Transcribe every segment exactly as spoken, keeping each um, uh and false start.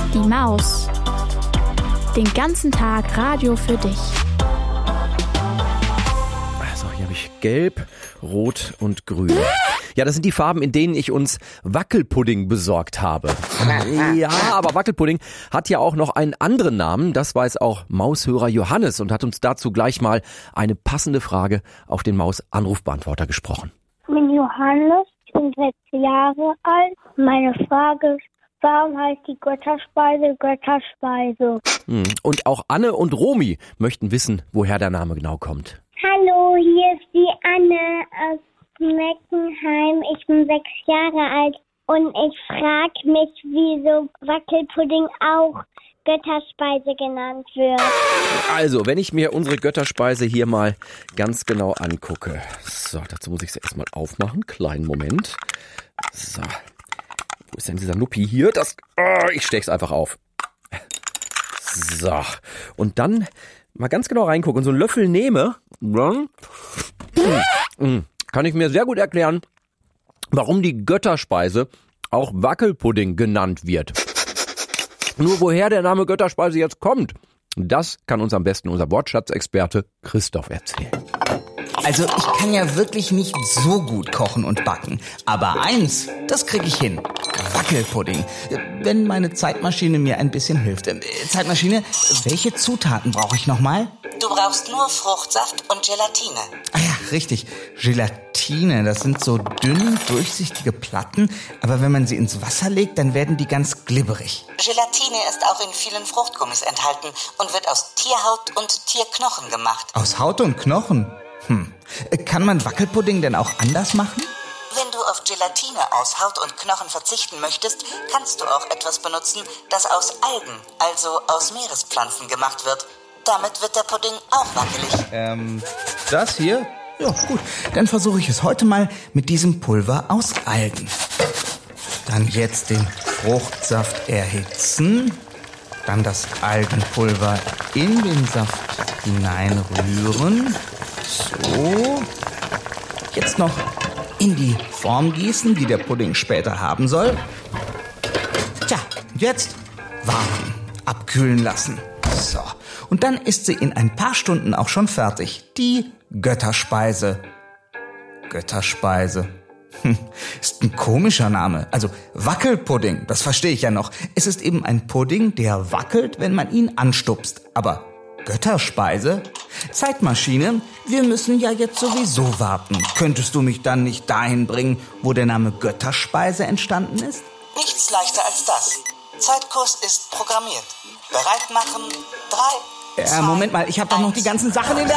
Die Maus. Den ganzen Tag Radio für dich. Also hier habe ich Gelb, Rot und Grün. Ja, das sind die Farben, in denen ich uns Wackelpudding besorgt habe. Ja, aber Wackelpudding hat ja auch noch einen anderen Namen. Das weiß auch Maushörer Johannes und hat uns dazu gleich mal eine passende Frage auf den Maus-Anrufbeantworter gesprochen. Ich bin Johannes, ich bin sechs Jahre alt. Meine Frage ist, warum heißt die Götterspeise Götterspeise? Und auch Anne und Romy möchten wissen, woher der Name genau kommt. Hallo, hier ist die Anne aus Meckenheim. Ich bin sechs Jahre alt und ich frage mich, wieso Wackelpudding auch Götterspeise genannt wird. Also, wenn ich mir unsere Götterspeise hier mal ganz genau angucke. So, dazu muss ich sie erstmal aufmachen. Kleinen Moment. So. Wo ist denn dieser Nuppi hier? Das, oh, ich stech's einfach auf. So. Und dann mal ganz genau reingucken und so einen Löffel nehme. Kann ich mir sehr gut erklären, warum die Götterspeise auch Wackelpudding genannt wird. Nur woher der Name Götterspeise jetzt kommt, das kann uns am besten unser Wortschatzexperte Christoph erzählen. Also ich kann ja wirklich nicht so gut kochen und backen. Aber eins, das kriege ich hin. Wackelpudding. Wenn meine Zeitmaschine mir ein bisschen hilft. Zeitmaschine, welche Zutaten brauche ich nochmal? Du brauchst nur Fruchtsaft und Gelatine. Ah ja, richtig. Gelatine, das sind so dünn, durchsichtige Platten. Aber wenn man sie ins Wasser legt, dann werden die ganz glibberig. Gelatine ist auch in vielen Fruchtgummis enthalten und wird aus Tierhaut und Tierknochen gemacht. Aus Haut und Knochen? Hm. Kann man Wackelpudding denn auch anders machen? Wenn du auf Gelatine aus Haut und Knochen verzichten möchtest, kannst du auch etwas benutzen, das aus Algen, also aus Meerespflanzen gemacht wird. Damit wird der Pudding auch wackelig. Ähm, das hier? Ja, gut. Dann versuche ich es heute mal mit diesem Pulver aus Algen. Dann jetzt den Fruchtsaft erhitzen. Dann das Algenpulver in den Saft hineinrühren. So. Jetzt noch in die Form gießen, die der Pudding später haben soll. Tja, jetzt warten, abkühlen lassen. So. Und dann ist sie in ein paar Stunden auch schon fertig. Die Götterspeise. Götterspeise. Hm, ist ein komischer Name. Also Wackelpudding, das verstehe ich ja noch. Es ist eben ein Pudding, der wackelt, wenn man ihn anstupst. Aber Götterspeise? Zeitmaschine, wir müssen ja jetzt sowieso warten. Könntest du mich dann nicht dahin bringen, wo der Name Götterspeise entstanden ist? Nichts leichter als das. Zeitkurs ist programmiert. Bereit machen. Drei, Äh, zwei, Moment mal, ich habe doch noch die ganzen Sachen in der...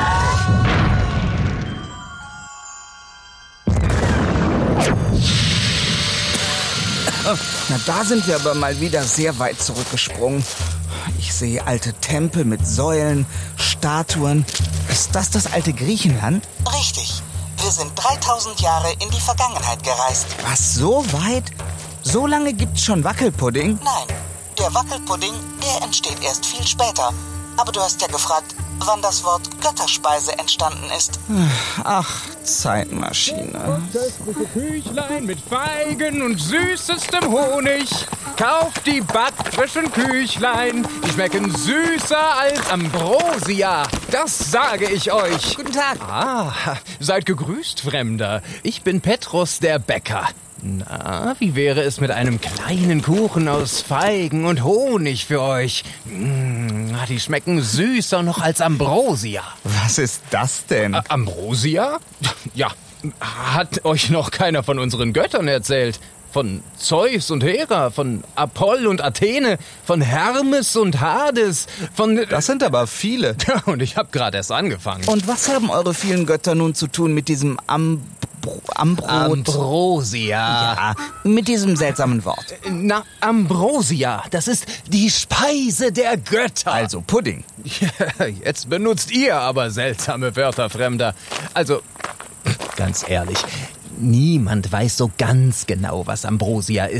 Na, da sind wir aber mal wieder sehr weit zurückgesprungen. Ich sehe alte Tempel mit Säulen, Statuen. Ist das das alte Griechenland? Richtig. Wir sind dreitausend Jahre in die Vergangenheit gereist. Was, so weit? So lange gibt's schon Wackelpudding? Nein, der Wackelpudding, der entsteht erst viel später. Aber du hast ja gefragt, wann das Wort Götterspeise entstanden ist. Ach, Zeitmaschine. Das frische Küchlein mit Feigen und süßestem Honig. Kauft die backfrischen Küchlein. Die schmecken süßer als Ambrosia. Das sage ich euch. Guten Tag. Ah, seid gegrüßt, Fremder. Ich bin Petrus, der Bäcker. Na, wie wäre es mit einem kleinen Kuchen aus Feigen und Honig für euch? Mmh, die schmecken süßer noch als Ambrosia. Was ist das denn? Ä- Ambrosia? Ja, hat euch noch keiner von unseren Göttern erzählt? Von Zeus und Hera, von Apoll und Athene, von Hermes und Hades, von... Das sind aber viele. Und ich habe gerade erst angefangen. Und was haben eure vielen Götter nun zu tun mit diesem Am... Ambrot? Ambrosia. Ja, mit diesem seltsamen Wort. Na, Ambrosia, das ist die Speise der Götter. Also Pudding. Ja, jetzt benutzt ihr aber seltsame Wörter, Fremder. Also, ganz ehrlich, niemand weiß so ganz genau, was Ambrosia ist.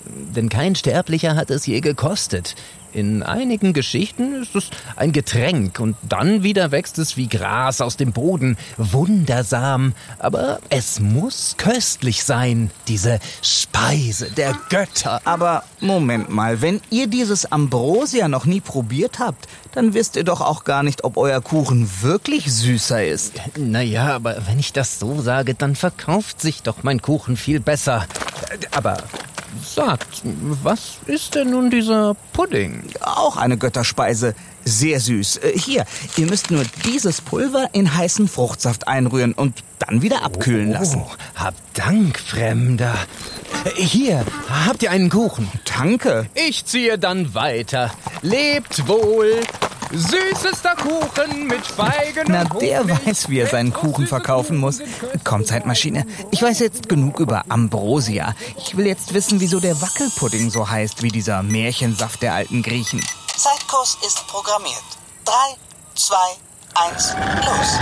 Denn kein Sterblicher hat es je gekostet. In einigen Geschichten ist es ein Getränk und dann wieder wächst es wie Gras aus dem Boden. Wundersam, aber es muss köstlich sein, diese Speise der Götter. Aber Moment mal, wenn ihr dieses Ambrosia noch nie probiert habt, dann wisst ihr doch auch gar nicht, ob euer Kuchen wirklich süßer ist. Naja, aber wenn ich das so sage, dann verkauft sich doch mein Kuchen viel besser. Aber sagt, was ist denn nun dieser Pudding? Auch eine Götterspeise. Sehr süß. Äh, Hier, ihr müsst nur dieses Pulver in heißen Fruchtsaft einrühren und dann wieder abkühlen lassen. Oh, hab Dank, Fremder. Hier, habt ihr einen Kuchen? Danke. Ich ziehe dann weiter. Lebt wohl. Süßester Kuchen mit Feigen Na, und der Honig. weiß, wie er seinen Kuchen verkaufen muss. Komm, Zeitmaschine. Ich weiß jetzt genug über Ambrosia. Ich will jetzt wissen, wieso der Wackelpudding so heißt wie dieser Märchensaft der alten Griechen. Zeitkurs ist programmiert. Drei, zwei, eins, los.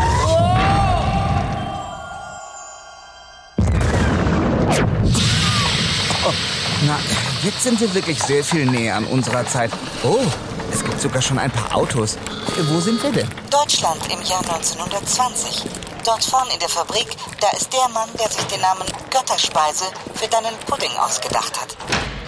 Oh, na, jetzt sind wir wirklich sehr viel näher an unserer Zeit. Oh, es gibt sogar schon ein paar Autos. Wo sind wir denn? Deutschland im Jahr neunzehnhundertzwanzig. Dort vorn in der Fabrik, da ist der Mann, der sich den Namen Götterspeise für deinen Pudding ausgedacht hat.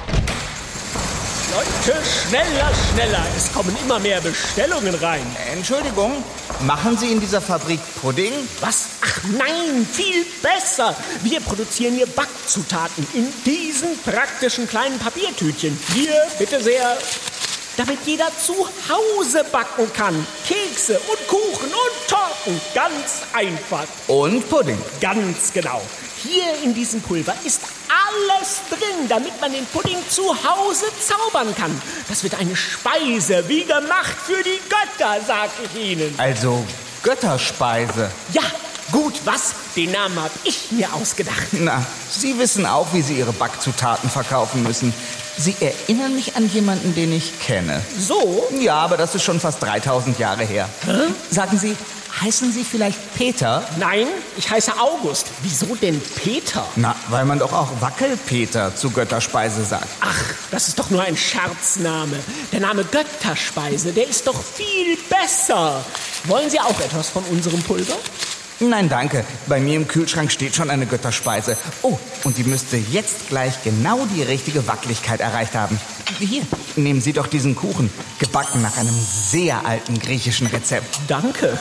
Leute, schneller, schneller. Es kommen immer mehr Bestellungen rein. Entschuldigung, machen Sie in dieser Fabrik Pudding? Was? Ach nein, viel besser. Wir produzieren hier Backzutaten in diesen praktischen kleinen Papiertütchen. Hier, bitte sehr. Damit jeder zu Hause backen kann. Kekse und Kuchen und Torten. Ganz einfach. Und Pudding. Ganz genau. Hier in diesem Pulver ist alles drin, damit man den Pudding zu Hause zaubern kann. Das wird eine Speise, wie gemacht für die Götter, sag ich Ihnen. Also Götterspeise. Ja, gut, was? Den Namen habe ich mir ausgedacht. Na, Sie wissen auch, wie Sie Ihre Backzutaten verkaufen müssen. Sie erinnern mich an jemanden, den ich kenne. So? Ja, aber das ist schon fast dreitausend Jahre her. Hä? Sagen Sie, heißen Sie vielleicht Peter? Nein, ich heiße August. Wieso denn Peter? Na, weil man doch auch Wackelpeter zu Götterspeise sagt. Ach, das ist doch nur ein Scherzname. Der Name Götterspeise, der ist doch viel besser. Wollen Sie auch etwas von unserem Pulver? Nein, danke. Bei mir im Kühlschrank steht schon eine Götterspeise. Oh, und die müsste jetzt gleich genau die richtige Wackeligkeit erreicht haben. Hier, nehmen Sie doch diesen Kuchen. Gebacken nach einem sehr alten griechischen Rezept. Danke.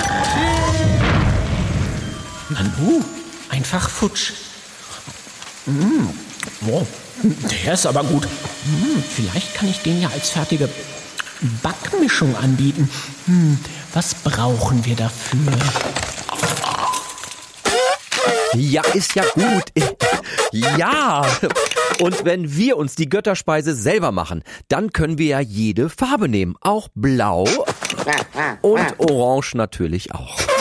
Nanu, einfach futsch. Mm. Wow, der ist aber gut. Mm, vielleicht kann ich den ja als fertige Backmischung anbieten. Hm, was brauchen wir dafür? Ja, ist ja gut. Ja. Und wenn wir uns die Götterspeise selber machen, dann können wir ja jede Farbe nehmen. Auch blau und orange natürlich auch.